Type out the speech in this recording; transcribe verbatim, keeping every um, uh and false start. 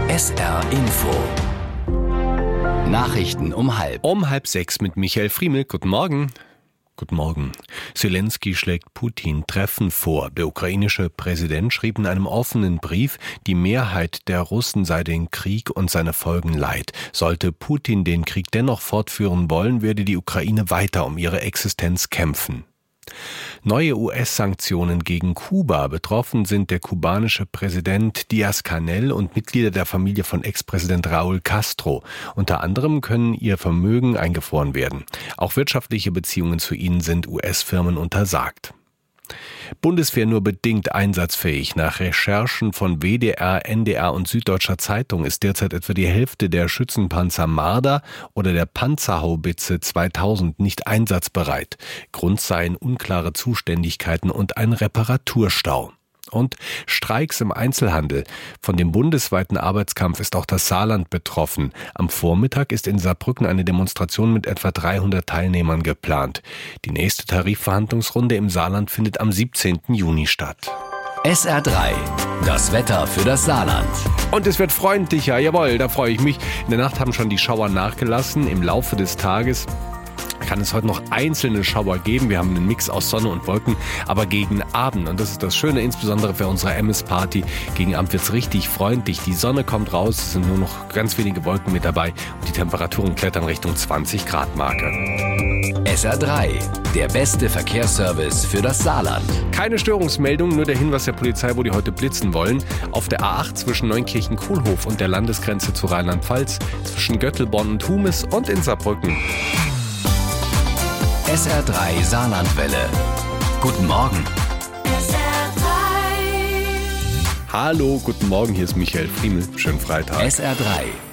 S R Info. Nachrichten um halb. Um halb sechs mit Michael Friemel. Guten Morgen. Guten Morgen. Zelensky schlägt Putin Treffen vor. Der ukrainische Präsident schrieb in einem offenen Brief, die Mehrheit der Russen sei den Krieg und seine Folgen leid. Sollte Putin den Krieg dennoch fortführen wollen, werde die Ukraine weiter um ihre Existenz kämpfen. Neue U S-Sanktionen gegen Kuba. Betroffen sind der kubanische Präsident Díaz-Canel und Mitglieder der Familie von Ex-Präsident Raúl Castro. Unter anderem können ihr Vermögen eingefroren werden. Auch wirtschaftliche Beziehungen zu ihnen sind U S-Firmen untersagt. Bundeswehr nur bedingt einsatzfähig. Nach Recherchen von W D R, N D R und Süddeutscher Zeitung ist derzeit etwa die Hälfte der Schützenpanzer Marder oder der Panzerhaubitze zweitausend nicht einsatzbereit. Grund seien unklare Zuständigkeiten und ein Reparaturstau. Und Streiks im Einzelhandel. Von dem bundesweiten Arbeitskampf ist auch das Saarland betroffen. Am Vormittag ist in Saarbrücken eine Demonstration mit etwa dreihundert Teilnehmern geplant. Die nächste Tarifverhandlungsrunde im Saarland findet am siebzehnten Juni statt. S R drei, das Wetter für das Saarland. Und es wird freundlicher, jawohl, da freue ich mich. In der Nacht haben schon die Schauer nachgelassen. Im Laufe des Tages kann es heute noch einzelne Schauer geben. Wir haben einen Mix aus Sonne und Wolken, aber gegen Abend, und das ist das Schöne, insbesondere für unsere M S-Party, gegen Abend wird es richtig freundlich. Die Sonne kommt raus, es sind nur noch ganz wenige Wolken mit dabei und die Temperaturen klettern Richtung zwanzig Grad Marke. S R drei, der beste Verkehrsservice für das Saarland. Keine Störungsmeldung, nur der Hinweis der Polizei, wo die heute blitzen wollen. Auf der A acht zwischen Neunkirchen-Kohlhof und der Landesgrenze zu Rheinland-Pfalz, zwischen Göttelborn und Humes und in Saarbrücken. S R drei Saarlandwelle. Guten Morgen. S R drei. Hallo, guten Morgen, hier ist Michael Friemel. Schönen Freitag. S R drei